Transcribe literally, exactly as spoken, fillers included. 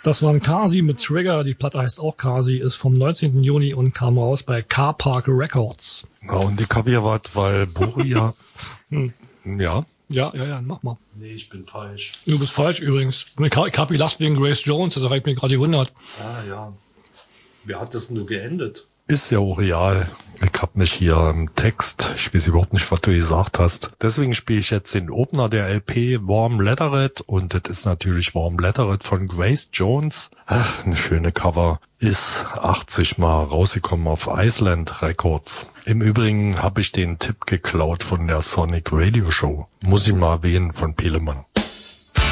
Das war ein Kasi mit Trigger. Die Platte heißt auch Kasi, ist vom neunzehnten Juni und kam raus bei Car Park Records. Ja, und ich hab hier was, weil Boria... hm. Ja? Ja, ja, ja, mach mal. Nee, ich bin falsch. Du bist falsch übrigens. Ich hab gelacht wegen Grace Jones, das hat mich gerade gewundert. Ah, ja. Wie hat das nur geendet? Ist ja auch real. Ich hab mich hier im Text, ich weiß überhaupt nicht, was du gesagt hast. Deswegen spiele ich jetzt den Opener der L P Warm Leatherette und das ist natürlich Warm Leatherette von Grace Jones. Ach, eine schöne Cover. Ist achtzig Mal rausgekommen auf Island Records. Im Übrigen habe ich den Tipp geklaut von der Sonic Radio Show. Muss ich mal erwähnen von Pelemann.